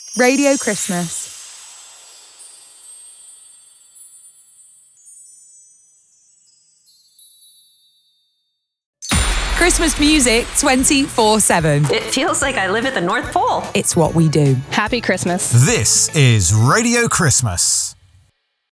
Radio Christmas. Christmas music 24/7. It feels like I live at the North Pole. It's what we do. Happy Christmas. This is Radio Christmas.